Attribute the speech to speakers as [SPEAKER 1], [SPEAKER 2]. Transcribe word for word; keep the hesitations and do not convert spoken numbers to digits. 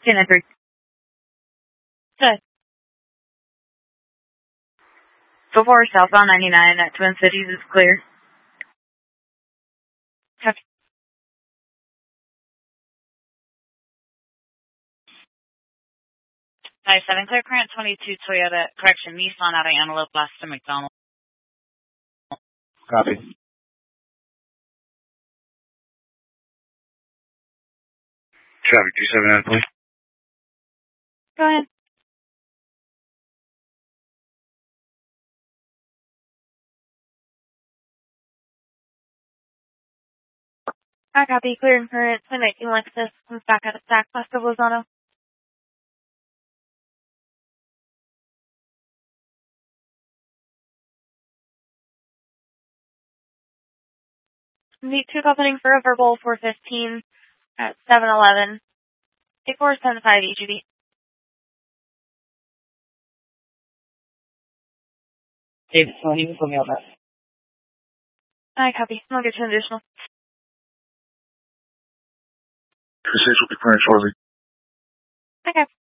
[SPEAKER 1] ten and three. Good. So far, southbound ninety-nine at Twin Cities is clear. Copy. five seven, clear current twenty-two Toyota, correction, Nissan out of Antelope, last to McDonald.
[SPEAKER 2] Copy. Traffic two seven nine, please.
[SPEAKER 1] Go ahead. I copy. Clear and current. twenty nineteen Lexus comes back out of stack. West of Lozano. Need two opening for a verbal four fifteen at seven eleven. eight four seven five E G B.
[SPEAKER 3] Dave, so he can put me on that.
[SPEAKER 1] I copy. I'll get you an additional.
[SPEAKER 2] Two six will be clearing shortly.
[SPEAKER 1] Okay.